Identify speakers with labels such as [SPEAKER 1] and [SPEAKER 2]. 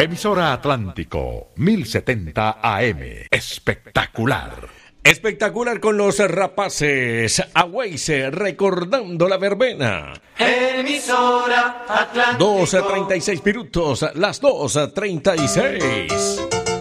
[SPEAKER 1] Emisora Atlántico, 1070 AM. Espectacular.
[SPEAKER 2] Espectacular con los rapaces. Agüeyse recordando la verbena.
[SPEAKER 3] Emisora Atlántico.
[SPEAKER 2] 12:36 minutos, las 2:36.